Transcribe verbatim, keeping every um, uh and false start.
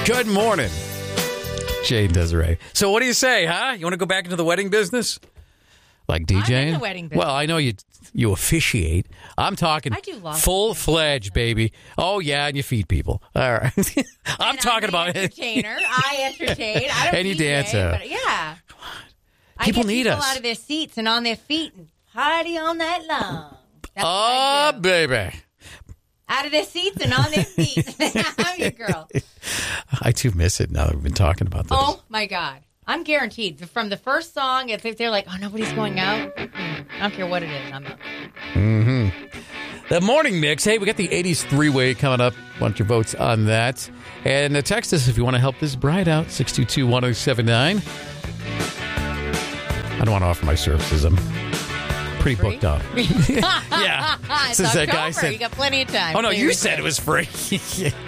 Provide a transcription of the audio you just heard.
Good morning, Jay and Desiree. So what do you say, huh? You want to go back into the wedding business? Like DJing? I'm in the wedding business. Well, I know you you officiate. I'm talking I do love full-fledged, baby. Oh, yeah, and you feed people. All right. I'm And talking I'm about the it. entertainer. I entertain. I don't And you D J, dance out. but yeah. I People get need people us. out of their seats and on their feet and party all night long. That's what Oh, I do. baby. Out of their seats and on their feet. I'm your girl. I too miss it now that we've been talking about this. Oh, my God. I'm guaranteed. From the first song, if they're like, oh, nobody's going out, mm-mm. I don't care what it is. I'm not. Mm-hmm. The morning mix. Hey, we got the eighties three-way coming up. Want your votes on that. And uh, text us if you want to help this bride out. six two two, one oh seven nine. I don't want to offer my services. I'm pretty Free? booked up. Yeah. It's Since that guy October. said- You got plenty of time. Oh, no, Clear you your said throat. it was free.